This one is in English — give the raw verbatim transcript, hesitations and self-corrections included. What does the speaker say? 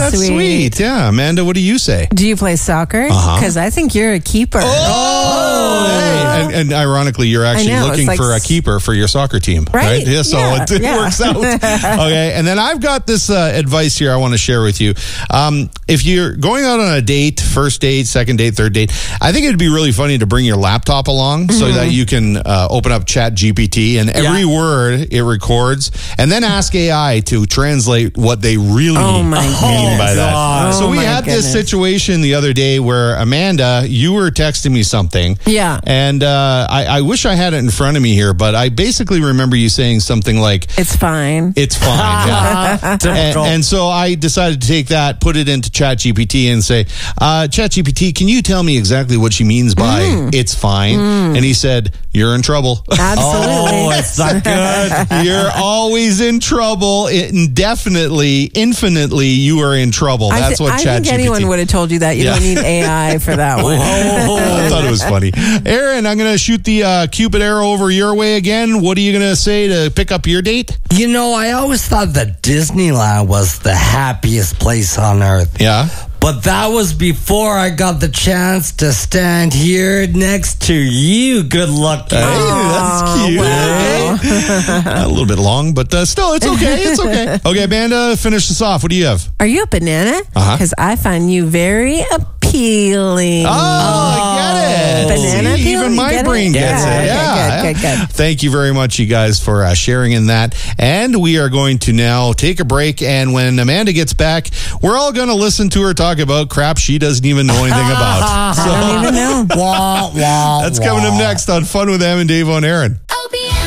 that's sweet. sweet. Yeah, Amanda, what do you say? Do you play soccer? Because Uh-huh. I think you're a keeper. Oh, hey. and, and ironically, you're actually know, looking it's like for a keeper for your soccer team, Right? Yeah, so Yeah, it, it yeah. works out. Okay, and then I've got this uh, advice here I want to share with you. Um, if you're going out on a date, first date, second date, third date, I think it'd be really funny to bring your laptop along Mm-hmm. so that you can uh, open up Chat G P T and every Yeah. word it records, and then ask A I to translate what they really Oh, my mean by goodness. that. Oh, so we my had this goodness. situation the other day where Amanda, you were texting me something. Yeah. And uh, I, I wish I had it in front of me here, but I basically remember you saying something like, It's fine. it's fine. Yeah. and, Typical. and so I decided to take that, put it into Chat G P T and say, uh, Chat G P T, can you tell me exactly what she means by Mm. it's fine? And he said, you're in trouble. Absolutely. Oh, it's not good. You're always in trouble. Indefinitely, infinitely, you are in trouble. I, That's th- what I Chat think anyone would have told you that. You Yeah. don't need A I for that one. I thought it was funny. Aaron, I'm going to shoot the uh, Cupid arrow over your way again. What are you going to say to pick up your date? You know, I always thought that Disneyland was the happiest place on earth. Yeah. But that was before I got the chance to stand here next to you. Good luck. Hey, that's cute. Okay. A little bit long, but uh, still, it's okay. It's okay. Okay, Amanda, finish this off. What do you have? Are you a banana? Uh-huh. Because I find you very appealing. Oh, I get it. Banana See, peel, even you my get it? brain gets Yeah, it. okay, Yeah. good, good, good. Thank you very much, you guys, for uh, sharing in that. And we are going to now take a break. And when Amanda gets back, we're all going to listen to her talk about crap she doesn't even know anything about. I don't even know. Wah, wah, That's coming up wah. next on Fun with Em and Dave on Aaron.